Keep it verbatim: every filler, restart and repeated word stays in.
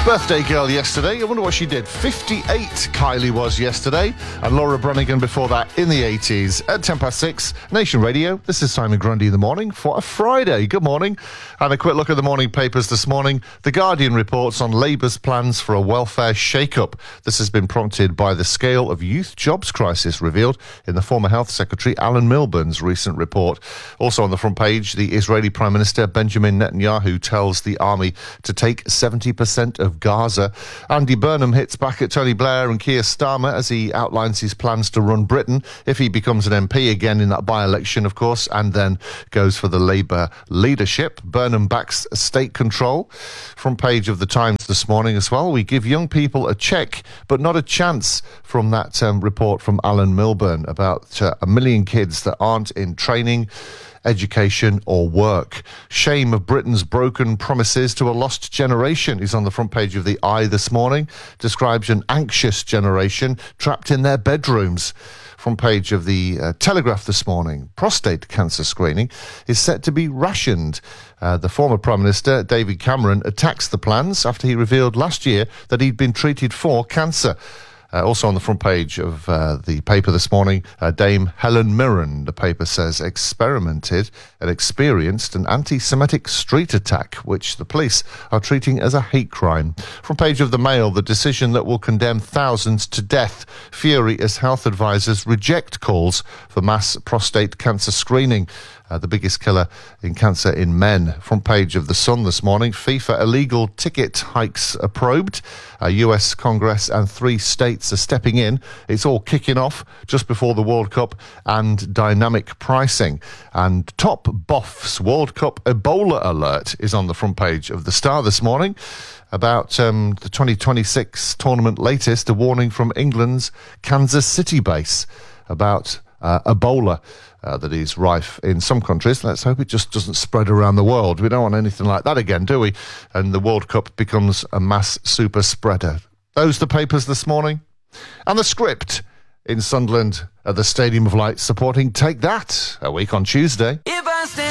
Birthday girl yesterday. I wonder what she did. fifty-eight Kylie was yesterday. And Laura Branigan before that in the eighties. At ten past six, Nation Radio. This is Simon Grundy in the morning for a Friday. Good morning. And a quick look at the morning papers this morning. The Guardian reports on Labour's plans for a welfare shake-up. This has been prompted by the scale of youth jobs crisis revealed in the former Health Secretary Alan Milburn's recent report. Also on the front page, the Israeli Prime Minister Benjamin Netanyahu tells the army to take seventy percent of Gaza. Andy Burnham hits back at Tony Blair and Keir Starmer as he outlines his plans to run Britain if he becomes an M P again in that by-election, of course, and then goes for the Labour leadership. Burnham backs state control. Front page of the Times this morning as well. We give young people a check, but not a chance, from that um, report from Alan Milburn about uh, a million kids that aren't in training, education or work. Shame of Britain's broken promises to a lost generation is on the front page of the Eye this morning. Describes an anxious generation trapped in their bedrooms. Front page of the uh, Telegraph this morning. Prostate cancer screening is set to be rationed. Uh, the former Prime Minister, David Cameron, attacks the plans after he revealed last year that he'd been treated for cancer. Uh, also on the front page of uh, the paper this morning, uh, Dame Helen Mirren, the paper says, experimented and experienced an anti-Semitic street attack, which the police are treating as a hate crime. Front page of the Mail, the decision that will condemn thousands to death. Fury as health advisors reject calls for mass prostate cancer screening. Uh, the biggest killer in cancer in men. Front page of The Sun this morning. FIFA illegal ticket hikes are probed. Uh, U S Congress and three states are stepping in. It's all kicking off just before the World Cup and dynamic pricing. And top boffs World Cup Ebola alert is on the front page of The Star this morning. About um, the twenty twenty-six tournament latest, a warning from England's Kansas City base about uh, Ebola. Uh, that is rife in some countries. Let's hope it just doesn't spread around the world. We don't want anything like that again, do we? And the World Cup becomes a mass super spreader. Those the papers this morning. And the Script in Sunderland at the Stadium of Light supporting Take That a week on Tuesday. If I stand